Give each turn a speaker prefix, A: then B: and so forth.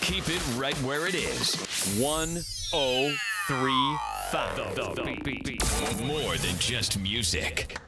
A: keep it right where it is. 1035. The Beat. More than just music.